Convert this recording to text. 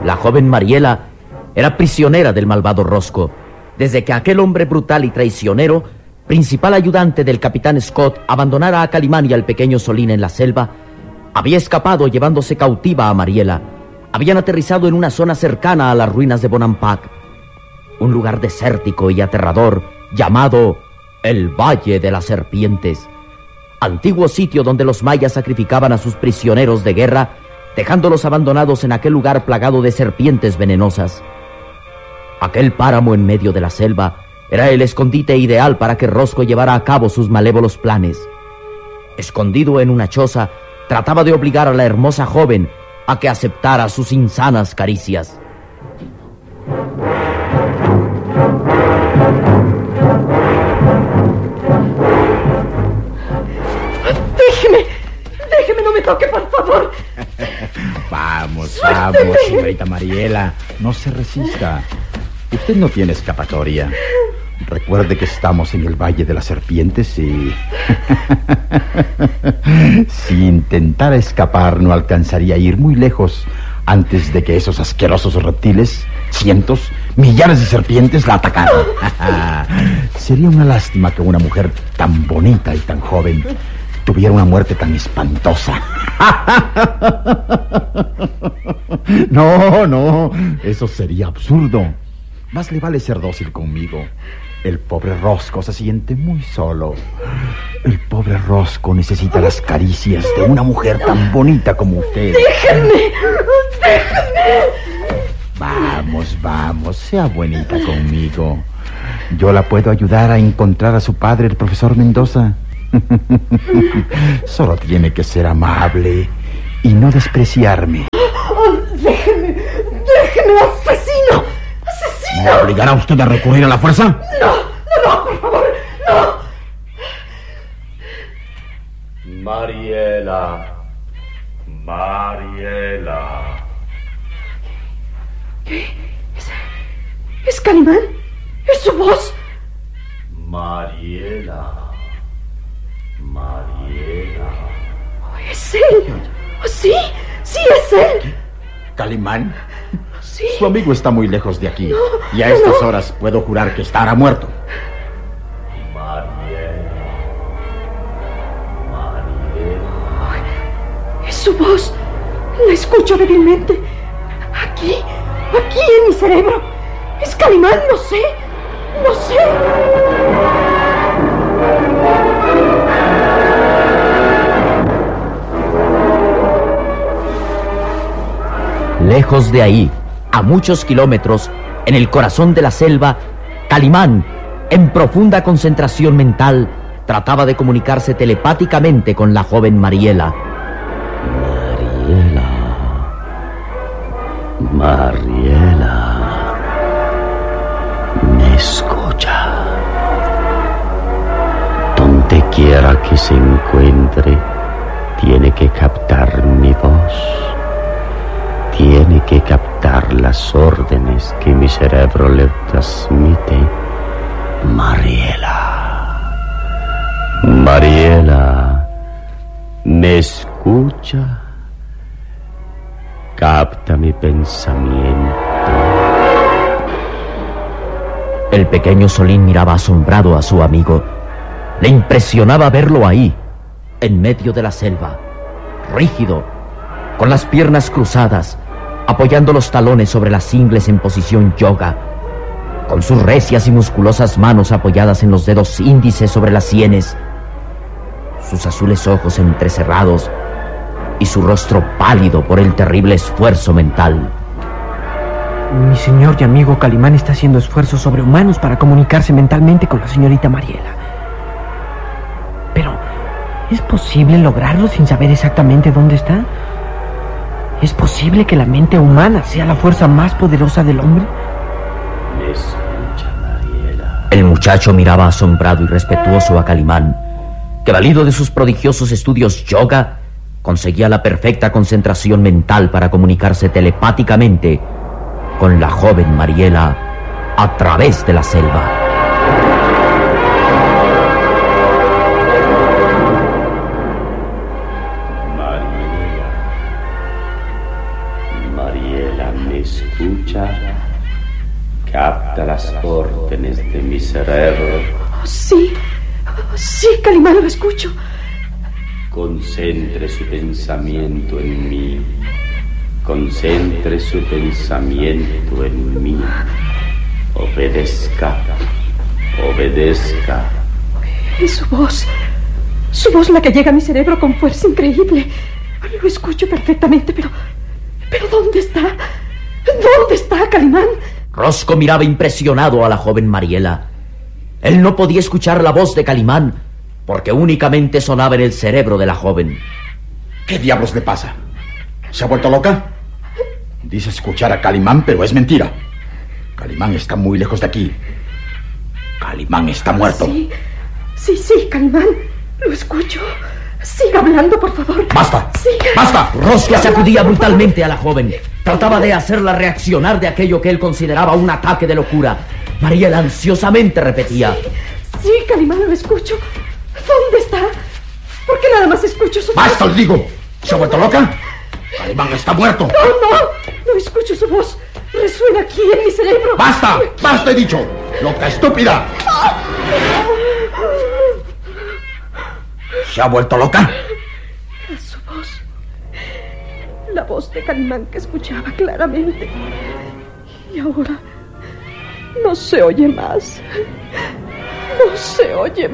La joven Mariela era prisionera del malvado Rosco, desde que aquel hombre brutal y traicionero, principal ayudante del capitán Scott, abandonara a Calimán y al pequeño Solín en la selva. Había escapado llevándose cautiva a Mariela. Habían aterrizado en una zona cercana a las ruinas de Bonampak, un lugar desértico y aterrador llamado el Valle de las Serpientes, antiguo sitio donde los mayas sacrificaban a sus prisioneros de guerra, dejándolos abandonados en aquel lugar plagado de serpientes venenosas. Aquel páramo en medio de la selva era el escondite ideal para que Rosco llevara a cabo sus malévolos planes. Escondido en una choza, trataba de obligar a la hermosa joven a que aceptara sus insanas caricias. Déjeme, no me toque, por favor. Vamos, señorita Mariela, no se resista. Usted no tiene escapatoria. Recuerde que estamos en el Valle de las Serpientes y... si intentara escapar, no alcanzaría a ir muy lejos antes de que esos asquerosos reptiles, cientos, millares de serpientes, la atacaran. Sería una lástima que una mujer tan bonita y tan joven tuviera una muerte tan espantosa. No, eso sería absurdo. Más le vale ser dócil conmigo. El pobre Rosco se siente muy solo. El pobre Rosco necesita las caricias de una mujer tan bonita como usted. ¡Déjenme! Vamos, sea buenita conmigo. Yo la puedo ayudar a encontrar a su padre, el profesor Mendoza. Solo tiene que ser amable y no despreciarme. ¡Déjeme, asesino! ¿Me obligará usted a recurrir a la fuerza? No, por favor, no. Mariela. ¿Qué? ¿Es Calimán? ¿Es su voz? Mariela. Oh, es él. Oh, sí, es él. ¿Calimán? Sí. Su amigo está muy lejos de aquí. Y a estas horas puedo jurar que estará muerto. Mariela. Oh, es su voz. La escucho débilmente. Aquí en mi cerebro. Es Calimán, no sé. Lejos de ahí, a muchos kilómetros, en el corazón de la selva, Calimán, en profunda concentración mental, trataba de comunicarse telepáticamente con la joven Mariela. Mariela, me escucha. Donde quiera que se encuentre, tiene que captar mi voz. Tiene que captar las órdenes que mi cerebro le transmite. Mariela, ¿me escucha? Capta mi pensamiento. El pequeño Solín miraba asombrado a su amigo. Le impresionaba verlo ahí, en medio de la selva, rígido, con las piernas cruzadas, apoyando los talones sobre las ingles en posición yoga, con sus recias y musculosas manos apoyadas en los dedos índices sobre las sienes, sus azules ojos entrecerrados y su rostro pálido por el terrible esfuerzo mental. Mi señor y amigo Calimán está haciendo esfuerzos sobrehumanos para comunicarse mentalmente con la señorita Mariela. Pero, ¿es posible lograrlo sin saber exactamente dónde está? ¿Es posible que la mente humana sea la fuerza más poderosa del hombre? ¿Me escucha, Mariela? El muchacho miraba asombrado y respetuoso a Calimán, que valido de sus prodigiosos estudios yoga, conseguía la perfecta concentración mental para comunicarse telepáticamente con la joven Mariela a través de la selva. Mariela, ¿me escucha? Capta las órdenes de mi cerebro. Sí, sí, Calimán, lo escucho. Concentre su pensamiento en mí. Concentre su pensamiento en mí. Obedezca. Obedezca. Es su voz la que llega a mi cerebro con fuerza increíble. Lo escucho perfectamente, pero ¿dónde está? ¿Dónde está, Calimán? Rosco miraba impresionado a la joven Mariela. Él no podía escuchar la voz de Calimán porque únicamente sonaba en el cerebro de la joven. ¿Qué diablos le pasa? ¿Se ha vuelto loca? Dice escuchar a Calimán, pero es mentira. Calimán está muy lejos de aquí. Calimán está muerto. Sí, Calimán. Lo escucho. Siga hablando, por favor. ¡Basta! Siga. ¡Basta! Rosco sacudía brutalmente a la joven. Trataba de hacerla reaccionar de aquello que él consideraba un ataque de locura. Mariela ansiosamente repetía: Sí, Calimán, lo escucho. ¿Dónde está? ¿Por qué nada más escucho su voz? ¡Basta, os digo! ¿Se ha vuelto loca? Calimán está muerto. No escucho su voz. Resuena aquí en mi cerebro. ¡Basta! ¡Basta, he dicho! ¡Loca estúpida! ¿Se ha vuelto loca? Su voz. La voz de Calimán que escuchaba claramente. Y ahora no se oye más. No se oye